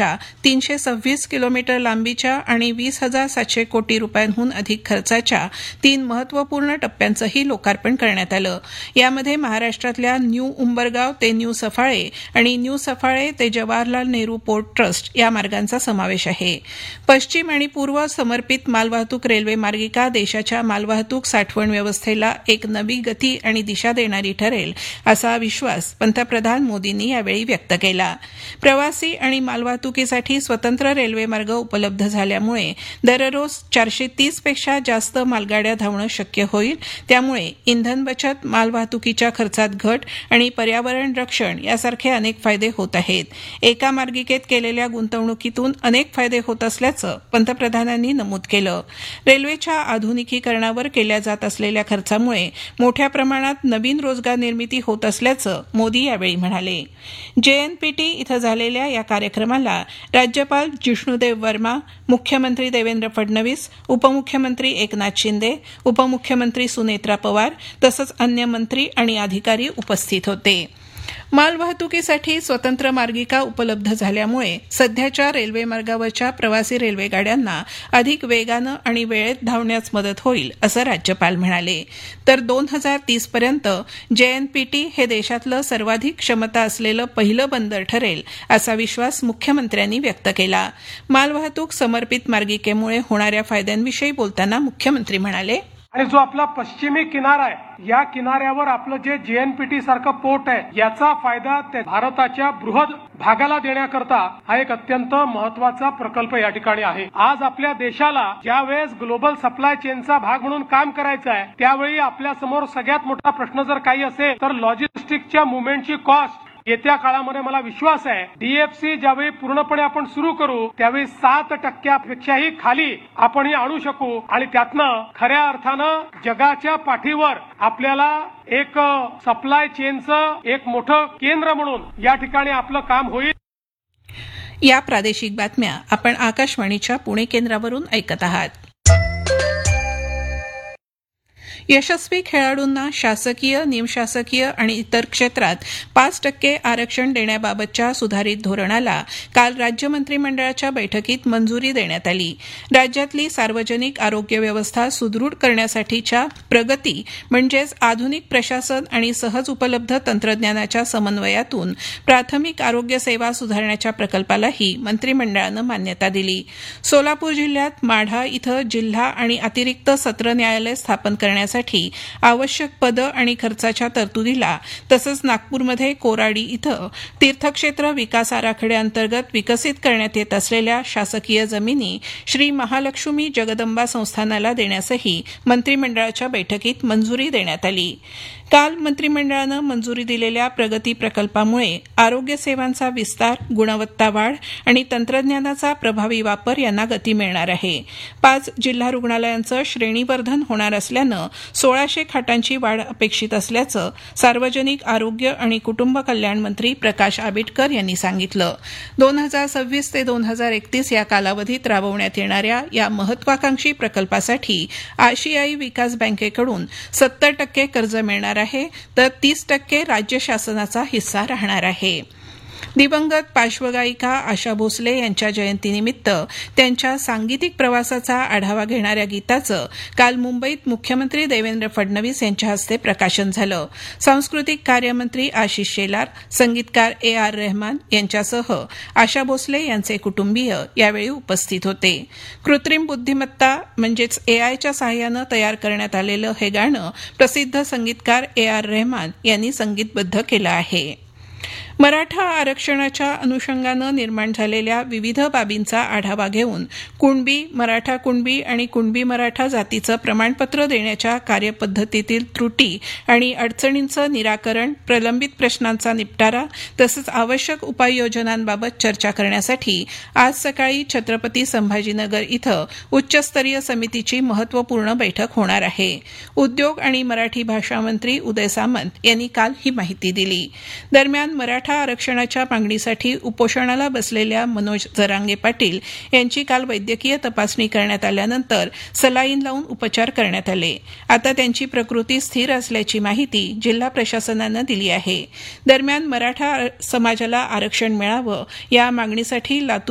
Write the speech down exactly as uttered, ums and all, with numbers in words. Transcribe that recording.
मार्गाच्या तीनशे सव्वीस किलोमीटर लांबीच्या आणि वीस हजार सातशे कोटी रुपयांहून अधिक खर्चाच्या तीन महत्वपूर्ण टप्प्यांचंही लोकार्पण करण्यात आलं. यामध्ये महाराष्ट्रातल्या न्यू उंबरगाव ते न्यू सफाळे आणि न्यू सफाळे ते जवाहरलाल नेहरू पोर्ट ट्रस्ट या मार्गांचा समावेश आहे. पश्चिम आणि पूर्व समर्पित मालवाहतूक रेल्वे मार्गिका देशाच्या मालवाहतूक साठवण व्यवस्थेला एक नवी गती आणि दिशा देणारी ठरेल असा विश्वास पंतप्रधान मोदींनी यावेळी व्यक्त केला. प्रवासी आणि मालवाहतुकीसाठी स्वतंत्र रेल्वे मार्ग उपलब्ध झाल्यामुळे दररोज चारशे तीस पेक्षा जास्त मालगाड्या धावणं शक्य होईल. त्यामुळे इंधन बचत, मालवाहतुकीच्या खर्चात घट आणि पर्यावरण रक्षण यासारखे अनेक फायदे होत आहेत. एका मार्गिकेत केलेल्या गुंतवणुकीतून अनेक फायदे होत असल्याचं पंतप्रधानांनी नमूद केलं. रेल्वेच्या आधुनिकीकरणावर केल्या जात असलेल्या खर्चामुळे मोठ्या प्रमाणात नवीन रोजगार निर्मिती होत असल्याचं मोदी यावेळी म्हणाले. जेएनपीटी इथं झालेल्या या कार्यक्रमाला राज्यपाल जिष्णुदेव वर्मा, मुख्यमंत्री देवेंद्र फडणवीस, उपमुख्यमंत्री एकनाथ शिंदे, उपमुख्यमंत्री सुनेत्रा पवार तसंच अन्य मंत्री आणि अधिकारी उपस्थित होते. मालवाहतुकीसाठी स्वतंत्र मार्गिका उपलब्ध झाल्यामुळे सध्याच्या रेल्वे मार्गावरच्या प्रवासी रेल्वेगाड्यांना अधिक वेगानं आणि वेळेत धावण्यास मदत होईल असं राज्यपाल म्हणाले. तर दोन हजार तीस पर्यंत जेएनपीटी हे देशातलं सर्वाधिक क्षमता असलेलं पहिलं बंदर ठरेल असा विश्वास मुख्यमंत्र्यांनी व्यक्त केला. मालवाहतूक समर्पित मार्गिकेमुळे होणाऱ्या फायद्यांविषयी बोलताना मुख्यमंत्री म्हणाले, आणि जो आपला पश्चिमी किनारा आहे या किनाऱ्यावर आपलं जे जेएनपीटी सारखं पोर्ट आहे याचा फायदा भारताच्या बृहद भागाला देण्याकरता हा एक अत्यंत महत्वाचा प्रकल्प या ठिकाणी आहे. आज आपल्या देशाला ज्यावेळेस ग्लोबल सप्लाय चेनचा भाग म्हणून काम करायचं आहे त्यावेळी आपल्या समोर सगळ्यात मोठा प्रश्न जर काही असेल तर लॉजिस्टिकच्या मुवमेंटची कॉस्ट. येत्या काळामध्ये मला विश्वास आहे डीएफसी ज्यावेळी पूर्णपणे आपण सुरू करू त्यावेळी सात टक्क्यापेक्षाही खाली आपण ही आणू शकू आणि त्यातनं खऱ्या अर्थानं जगाच्या पाठीवर आपल्याला एक सप्लाय चेनचं एक मोठं केंद्र म्हणून या ठिकाणी आपलं काम होईल. या प्रादेशिक बातम्या आपण आकाशवाणीच्या पुणे केंद्रावरून ऐकत आहात. यशस्वी खेळाडूंना शासकीय, निमशासकीय आणि इतर क्षेत्रात पाच टक्के आरक्षण देण्याबाबतच्या सुधारित धोरणाला काल राज्य मंत्रिमंडळाच्या बैठकीत मंजुरी देण्यात आली. राज्यातली सार्वजनिक आरोग्य व्यवस्था सुदृढ करण्यासाठीच्या प्रगती म्हणजेच आधुनिक प्रशासन आणि सहज उपलब्ध तंत्रज्ञानाच्या समन्वयातून प्राथमिक आरोग्य सेवा सुधारण्याच्या प्रकल्पालाही मंत्रिमंडळानं मान्यता दिली. सोलापूर जिल्ह्यात माढा इथं जिल्हा आणि अतिरिक्त सत्र न्यायालय स्थापन करण्यासाठी आवश्यक पदं आणि खर्चाच्या तरतुदीला तसंच नागपूरमध्ये कोराडी इथं तीर्थक्षेत्र विकास आराखड्याअंतर्गत विकसित करण्यात येत असलेल्या शासकीय जमिनी श्री महालक्ष्मी जगदंबा संस्थानाला देण्यासही मंत्रिमंडळाच्या बैठकीत मंजुरी देण्यात आली. काल मंत्रिमंडळानं मंजुरी दिलेल्या प्रगती प्रकल्पामुळे आरोग्य सेवांचा विस्तार, गुणवत्ता वाढ आणि तंत्रज्ञानाचा प्रभावी वापर यांना गती मिळणार आहे. पाच जिल्हा रुग्णालयांचं श्रेणीवर्धन होणार असल्यानं सोळाशे खाटांची वाढ अपेक्षित असल्याचं सार्वजनिक आरोग्य आणि कुटुंब कल्याण मंत्री प्रकाश आंबेडकर यांनी सांगितलं. दोन हजार सव्वीस ते दोन हजार एकतीस या कालावधीत राबवण्यात येणाऱ्या या महत्वाकांक्षी प्रकल्पासाठी आशियाई विकास बँकेकडून सत्तर टक्के कर्ज मिळणार आहे तर तीस टक्के राज्य शासनाचा हिस्सा राहणार आहे. दिवंगत पार्श्वगायिका आशा भोसले यांच्या जयंतीनिमित्त त्यांच्या सांगीतिक प्रवासाचा आढावा घेणाऱ्या गीताचं काल मुंबईत मुख्यमंत्री देवेंद्र फडणवीस यांच्या हस्ते प्रकाशन झालं. सांस्कृतिक कार्यमंत्री आशिष शेलार, संगीतकार ए आर रहमान यांच्यासह आशा भोसले यांचे कुटुंबीय यावेळी उपस्थित होते. कृत्रिम बुद्धिमत्ता म्हणजेच एआयच्या सहाय्यानं तयार करण्यात आलेलं हे गाणं प्रसिद्ध संगीतकार ए आर रहमान यांनी संगीतबद्ध केलं आहे. मराठा आरक्षणाच्या अनुषंगानं निर्माण झालेल्या विविध बाबींचा आढावा घेऊन कुणबी, मराठा कुणबी आणि कुणबी मराठा जातीचं प्रमाणपत्र देण्याच्या कार्यपद्धतीतील त्रुटी आणि अडचणींचं निराकरण, प्रलंबित प्रश्नांचा निपटारा तसंच आवश्यक उपाययोजनांबाबत चर्चा करण्यासाठी आज सकाळी छत्रपती संभाजीनगर इथं उच्चस्तरीय समितीची महत्वपूर्ण बैठक होणार आहे. उद्योग आणि मराठी भाषा मंत्री उदय सामंत यांनी काल ही माहिती दिली. दरम्यान मराठा आरक्षणाच्या मागणीसाठी उपोषणाला बसलेल्या मनोज जरांगे पाटील यांची काल वैद्यकीय तपासणी करण्यात आल्यानंतर सलाईन लावून उपचार करण्यात आले. आता त्यांची प्रकृती स्थिर असल्याची माहिती जिल्हा प्रशासनानं दिली आहे. दरम्यान मराठा समाजाला आरक्षण मिळावं या मागणीसाठी लातूर